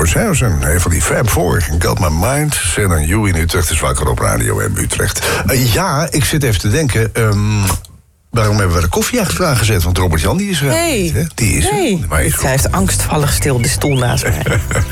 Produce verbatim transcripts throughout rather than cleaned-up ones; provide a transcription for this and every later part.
George Harrison, een van die Fab Four. Got My Mind, Set on You in Utrecht is wakker op Radio en Utrecht. Uh, ja, ik zit even te denken... Um, waarom hebben we de koffie achter aangezet? Want Robert-Jan, die is er. Hey. Niet, hè? Die is hey. er. Maar is Hij heeft angstvallig stil de stoel naast mij.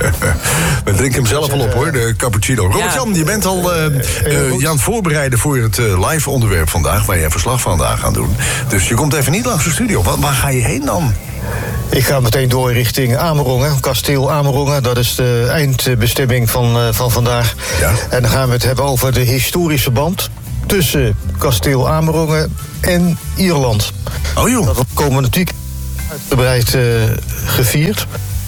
We drinken hem zelf al op, hoor, de cappuccino. Robert-Jan, ja. je bent al uh, uh, je aan het voorbereiden voor het uh, live onderwerp vandaag... waar jij verslag vandaag gaat doen. Dus je komt even niet langs de studio. Waar, waar ga je heen dan? Ik ga meteen door richting Amerongen, kasteel Amerongen. Dat is de eindbestemming van, uh, van vandaag. Ja. En dan gaan we het hebben over de historische band... tussen kasteel Amerongen en Ierland. Oh joh. Dat komen we natuurlijk uitgebreid uh, gevierd.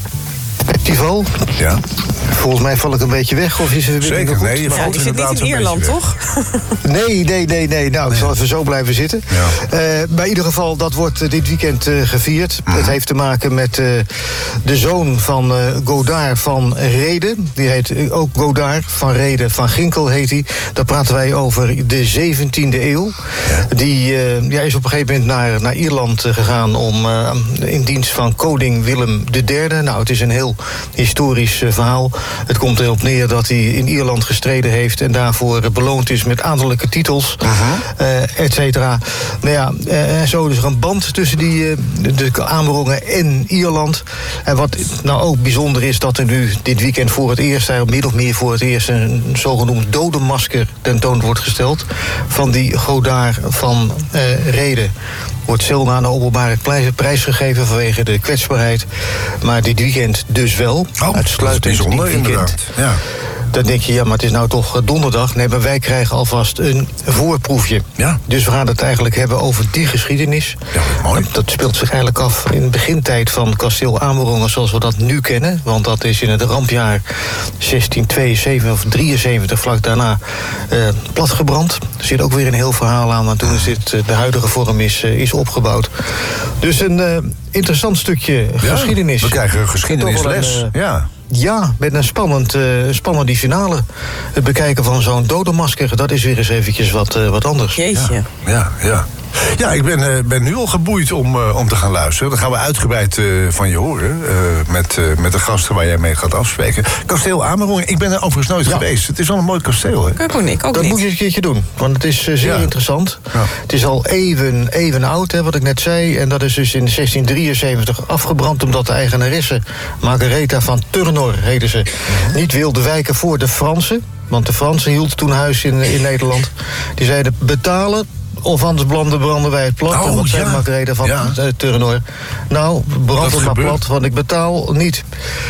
Festival. Ja. Volgens mij val ik een beetje weg. Of is het Zeker, nee, je ja, valt die zit niet in Ierland, toch? Nee, nee, nee, nee. Nou, ik zal even zo blijven zitten. Ja. Uh, maar in ieder geval, dat wordt dit weekend uh, gevierd. Mm-hmm. Het heeft te maken met uh, de zoon van uh, Godard van Rheden. Die heet uh, ook Godard van Rheden van Ginkel, heet hij. Daar praten wij over de zeventiende eeuw. Ja. Die uh, ja, is op een gegeven moment naar, naar Ierland uh, gegaan... om uh, in dienst van koning Willem de derde. Nou, het is een heel historisch uh, verhaal. Het komt erop neer dat hij in Ierland gestreden heeft... en daarvoor beloond is met adellijke titels, uh-huh. uh, et cetera. Nou ja, uh, zo is er een band tussen die, uh, de Amerongen en Ierland. En wat nou ook bijzonder is... dat er nu dit weekend voor het eerst... min of meer voor het eerst... een zogenoemd dodenmasker tentoon wordt gesteld... van die Godard van uh, Rheden. Wordt zelden aan de openbare prijs gegeven vanwege de kwetsbaarheid. Maar dit weekend dus wel. Oh, uitsluitend dit weekend. Inderdaad. Ja. Dan denk je, ja, maar het is nou toch donderdag. Nee, maar wij krijgen alvast een voorproefje. Ja. Dus we gaan het eigenlijk hebben over die geschiedenis. Ja, mooi. Dat speelt zich eigenlijk af in de begintijd van kasteel Amerongen... zoals we dat nu kennen. Want dat is in het rampjaar zestien tweeënzeventig of drieënzeventig... vlak daarna uh, platgebrand. Er zit ook weer een heel verhaal aan... want toen is dit, uh, de huidige vorm is, uh, is opgebouwd. Dus een uh, interessant stukje ja, geschiedenis. We krijgen een geschiedenisles. Een, uh, ja. Ja, met een spannend, uh, spannende finale. Het bekijken van zo'n dodenmasker, dat is weer eens eventjes wat, uh, wat anders. Jeetje. Ja, ja. ja. Ja, ik ben, uh, ben nu al geboeid om, uh, om te gaan luisteren. Dan gaan we uitgebreid uh, van je horen. Uh, met, uh, met de gasten waar jij mee gaat afspreken. Kasteel Amerongen, ik ben er overigens nooit ja. geweest. Het is wel een mooi kasteel, hè? Ik ook niet, ook dat niet. moet je een keertje doen, want het is uh, zeer ja. interessant. Ja. Het is al even, even oud, hè, wat ik net zei. En dat is dus in zestien drieënzeventig afgebrand... omdat de eigenaresse, Margaretha van Turnor, heette ze... Uh-huh. niet wilde wijken voor de Fransen. Want de Fransen hielden toen huis in, in Nederland. Die zeiden betalen... of anders branden, branden wij het plat. Oh, en wat zei ja. Margaretha van ja. Turnor? Nou, brand het maar plat, want ik betaal niet.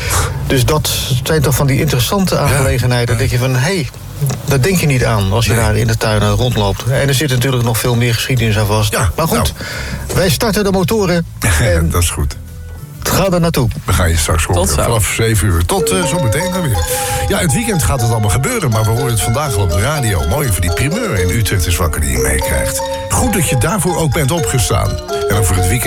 Dus dat zijn toch van die interessante aangelegenheden. Ja. Dan denk je van, hé, hey, dat denk je niet aan als je nee. daar in de tuin rondloopt. En er zit natuurlijk nog veel meer geschiedenis aan vast. Ja, maar goed, nou. wij starten de motoren. En dat is goed. Ga er naartoe. We gaan je straks horen. Vanaf zeven uur. Tot uh, zometeen dan weer. Ja, het weekend gaat het allemaal gebeuren. Maar we horen het vandaag al op de radio. Mooi voor die primeur in Utrecht is wakker die je meekrijgt. Goed dat je daarvoor ook bent opgestaan. En over het weekend.